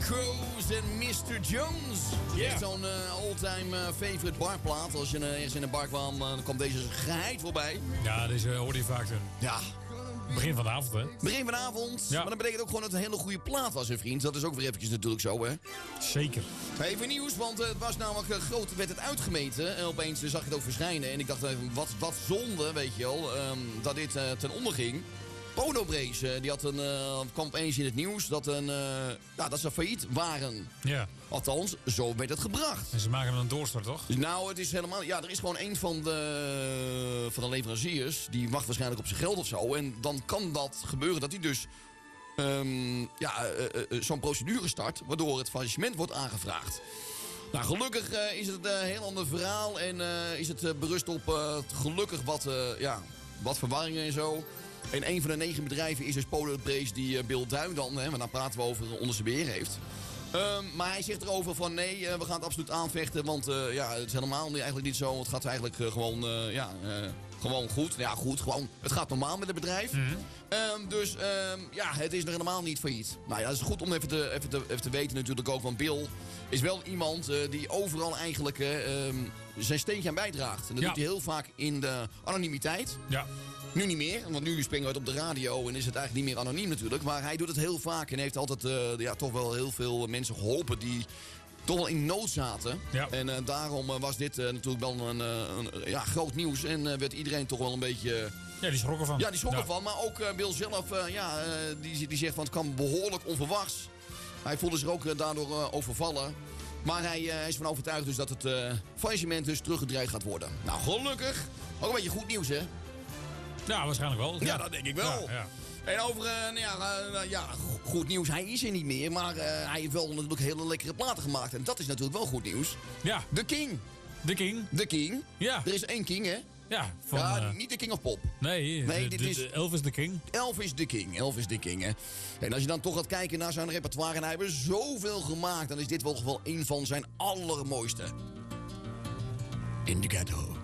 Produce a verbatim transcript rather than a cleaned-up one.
Crows en mister Jones. Ja. Echt zo'n uh, all-time uh, favorite barplaat. Als je uh, ergens in een bar kwam, uh, dan kwam deze geheid voorbij. Ja, deze hoorde je vaak doen. Ja. Begin van de avond, hè? Begin van de avond. Ja. Maar dat betekent ook gewoon dat het een hele goede plaat was, hè, vriend. Dat is ook weer eventjes natuurlijk zo, hè. Zeker. Even nieuws, want uh, het was namelijk uh, groot, werd het uitgemeten. En opeens uh, zag ik het ook verschijnen. En ik dacht, uh, wat, wat zonde, weet je wel, um, dat dit uh, ten onder ging. Polo Brace, uh, die had een, uh, kwam opeens in het nieuws dat, een, uh, ja, dat ze failliet waren. Ja. Althans, zo werd het gebracht. En ze maken een doorstart, toch? Dus nou, het is helemaal... Ja, er is gewoon een van de, van de leveranciers. Die wacht waarschijnlijk op zijn geld of zo. En dan kan dat gebeuren dat hij dus... Um, ja, uh, uh, zo'n procedure start. Waardoor het faillissement wordt aangevraagd. Nou, gelukkig uh, is het een heel ander verhaal. En uh, is het uh, berust op uh, gelukkig wat, uh, ja, wat verwarringen en zo. En een van de negen bedrijven is dus Polo Brace die uh, Bill Duin dan, hè, want daar praten we over, onder zijn beheer heeft. Um, maar hij zegt erover van nee, uh, we gaan het absoluut aanvechten. Want uh, ja, het is helemaal niet, eigenlijk niet zo. Het gaat eigenlijk uh, gewoon, uh, ja, uh, gewoon goed. Ja, goed, gewoon, het gaat normaal met het bedrijf. Mm-hmm. Um, dus um, ja, het is nog helemaal niet failliet. Nou ja, dat is goed om even te, even te, even te weten natuurlijk ook. Want Bill is wel iemand uh, die overal eigenlijk uh, um, zijn steentje aan bijdraagt. En dat ja. doet hij heel vaak in de anonimiteit. Ja. Nu niet meer, want nu springen we het op de radio en is het eigenlijk niet meer anoniem natuurlijk. Maar hij doet het heel vaak en heeft altijd uh, ja, toch wel heel veel mensen geholpen die toch wel in nood zaten. Ja. En uh, daarom uh, was dit uh, natuurlijk wel een, een, een ja, groot nieuws en uh, werd iedereen toch wel een beetje... Uh, ja, die schrok ervan. Ja, die schrok ja. ervan. Maar ook uh, Bill zelf, uh, ja, uh, die, die zegt van het kan behoorlijk onverwachts. Hij voelde zich ook uh, daardoor uh, overvallen. Maar hij, uh, hij is van overtuigd dus dat het uh, faillissement dus teruggedraaid gaat worden. Nou, gelukkig. Ook een beetje goed nieuws, hè? Ja, waarschijnlijk wel. Ja, ja dat denk ik wel. Ja, ja. En over, uh, nou ja, uh, ja, goed nieuws. Hij is er niet meer, maar uh, hij heeft wel natuurlijk hele lekkere platen gemaakt. En dat is natuurlijk wel goed nieuws. Ja. The King. The King. The King. Ja. Er is één King, hè? Ja. Van, ja, uh... niet de King of Pop. Nee, nee de, dit de, is... De Elvis the King. Elvis the King. Elvis the King, hè. En als je dan toch gaat kijken naar zijn repertoire en hij heeft zoveel gemaakt, dan is dit wel gewoon een van zijn allermooiste. In the Ghetto.